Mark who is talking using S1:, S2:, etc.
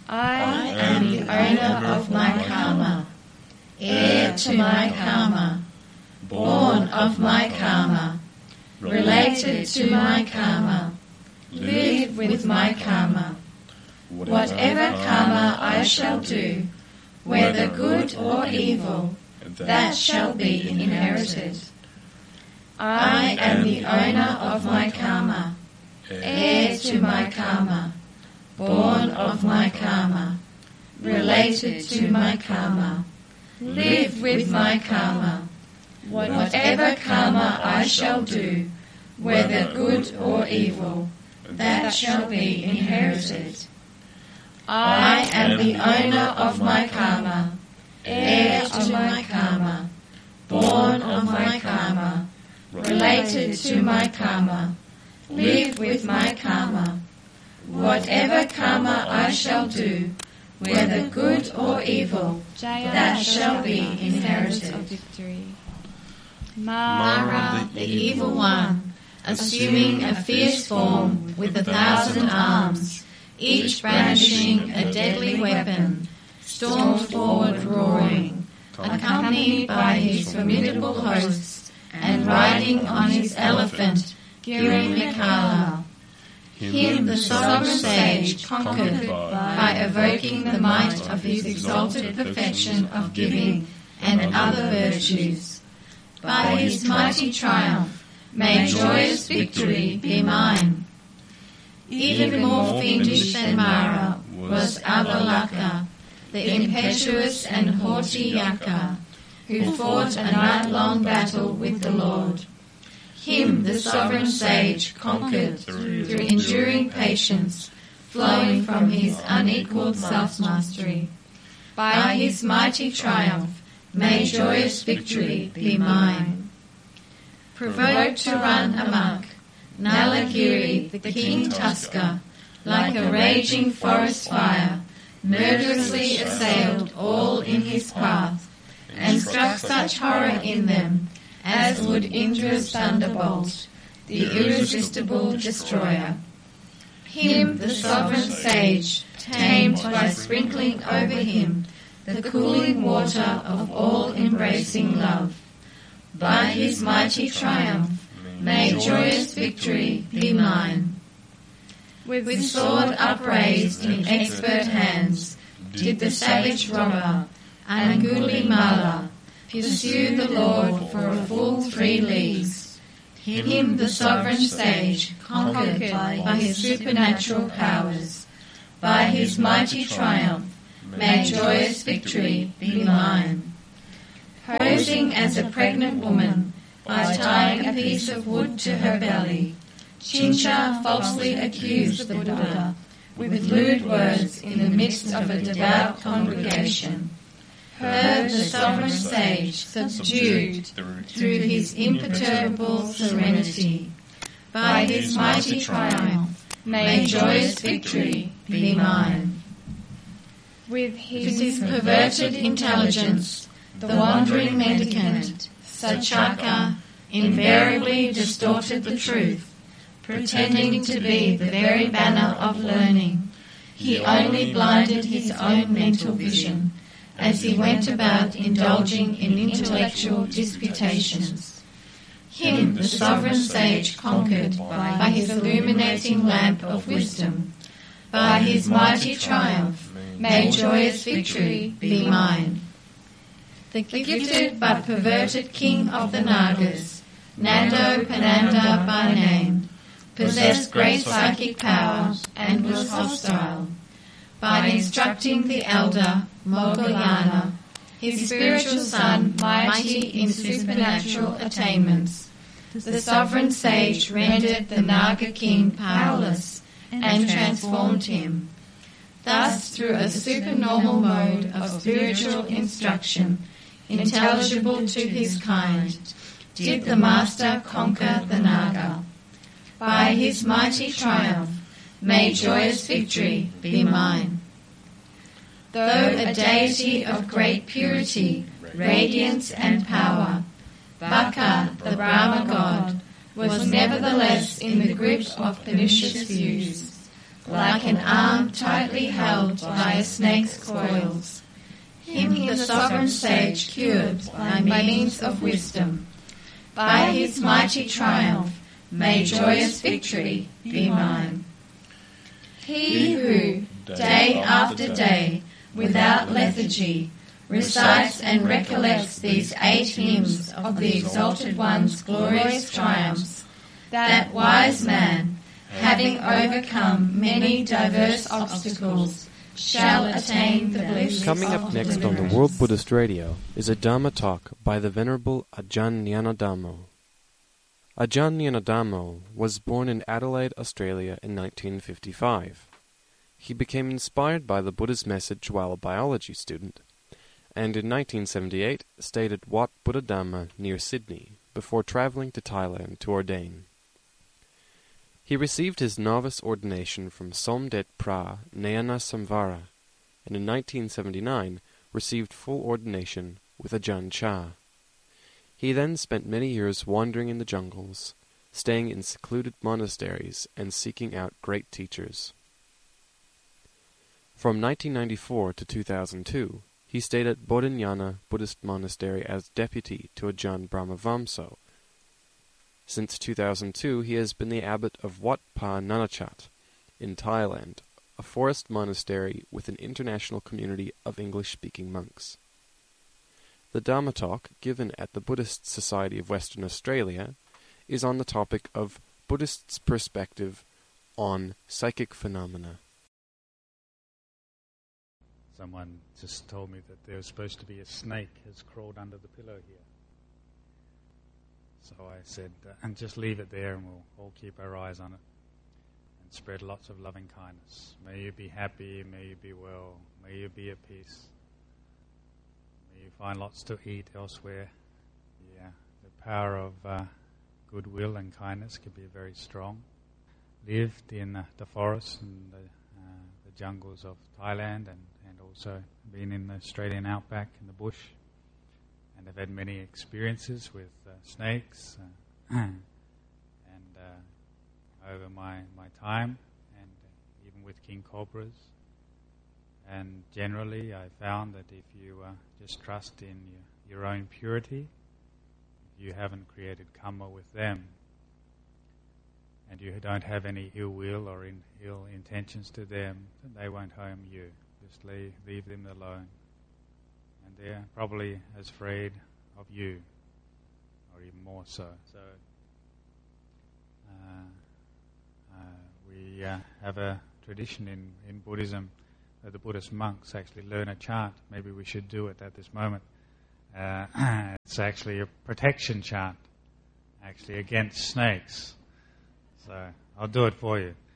S1: I am the owner of my karma, heir to my karma, born of my karma, related to my karma, live with my karma. Whatever karma I shall do, whether good or evil, that shall be inherited. I am the owner of my karma, heir to my karma, born of my karma, related to my karma, live with my karma. Whatever karma I shall do, whether good or evil, that shall be inherited. I am the owner of my karma, heir to my karma, born of my karma, related to my karma, live with my karma. Whatever karma I shall do, whether good or evil, that shall be inherited. Mara, the evil one, assuming a fierce form with 1,000 arms, each brandishing a deadly weapon, stormed forward roaring, accompanied by his formidable hosts, and riding on his elephant, Girimekala. Him the sovereign sage conquered by evoking the might of his exalted perfection of giving and other virtues. By his mighty triumph, may joyous victory be mine. Even more fiendish than Mara was Avalaka, the impetuous and haughty Yaka, who fought a night-long battle with the Lord. Him the sovereign sage conquered through enduring patience, flowing from his unequalled self-mastery. By his mighty triumph, may joyous victory be mine. Provoked to run amok, Nalagiri, the king Tusker, like a raging forest fire, murderously assailed all in his path, and struck such horror in them as would Indra's thunderbolt, the irresistible destroyer. Him the sovereign sage tamed by sprinkling over him the cooling water of all-embracing love. By his mighty triumph, may joyous victory be mine. With sword upraised in expert hands, did the savage robber, Angulimala, pursue the Lord for a full 3 leagues. Him the sovereign sage conquered by his supernatural powers. By his mighty triumph, may joyous victory be mine. Posing as a pregnant woman, by tying a piece of wood to her belly, Chincha falsely accused the Buddha with lewd words in the midst of a devout congregation. Her the sovereign sage subdued through his imperturbable serenity. By his mighty triumph, may joyous victory be mine. With his perverted intelligence, the wandering mendicant, Sachaka, invariably distorted the truth, pretending to be the very banner of learning. He only blinded his own mental vision as he went about indulging in intellectual disputations. Him the sovereign sage conquered by his illuminating lamp of wisdom. By his mighty triumph, may joyous victory be mine. The gifted but perverted king of the Nagas, Nando Pananda by name, possessed great psychic power and was hostile. By instructing the elder Moggallana, his spiritual son mighty in supernatural attainments, the sovereign sage rendered the Naga king powerless and transformed him. Thus, through a supernormal mode of spiritual instruction, intelligible to his kind, did the master conquer the Naga. By his mighty triumph, may joyous victory be mine. Though a deity of great purity, radiance and power, Baka, the Brahma god, was nevertheless in the grip of pernicious views. like an arm tightly held by a snake's coils. Him the sovereign sage cured by means of wisdom. By his mighty triumph, may joyous victory be mine. He who, day after day, without lethargy, recites and recollects these 8 hymns of the Exalted One's glorious triumphs, that wise man, having overcome many diverse obstacles, shall attain the bliss.
S2: Coming up next on the World Buddhist Radio is a Dhamma talk by the Venerable Ajahn Nyanodhammo. Ajahn Nyanodhammo was born in Adelaide, Australia in 1955. He became inspired by the Buddha's message while a biology student, and in 1978 stayed at Wat Buddha near Sydney before travelling to Thailand to ordain. He received his novice ordination from Somdet Pra Nayana Samvara, and in 1979 received full ordination with Ajahn Chah. He then spent many years wandering in the jungles, staying in secluded monasteries and seeking out great teachers. From 1994 to 2002, he stayed at Bodhinyana Buddhist Monastery as deputy to Ajahn Brahmavamso. Since 2002, he has been the abbot of Wat Pa Nanachat in Thailand, a forest monastery with an international community of English-speaking monks. The Dhamma talk, given at the Buddhist Society of Western Australia, is on the topic of Buddhists' perspective on psychic phenomena.
S3: Someone just told me that there was supposed to be a snake has crawled under the pillow here. So I said, and just leave it there and we'll all keep our eyes on it and spread lots of loving kindness. May you be happy, may you be well, may you be at peace. May you find lots to eat elsewhere. Yeah, the power of goodwill and kindness can be very strong. Lived in the forests and the jungles of Thailand and also been in the Australian outback in the bush. And I've had many experiences with snakes and over my time, and even with king cobras. And generally I found that if you just trust in your own purity, you haven't created karma with them, and you don't have any ill will or ill intentions to them, they won't harm you. Just leave them alone. And they're probably as afraid of you, or even more so. So we have a tradition in Buddhism that the Buddhist monks actually learn a chant. Maybe we should do it at this moment. It's actually a protection chant, actually against snakes. So I'll do it for you.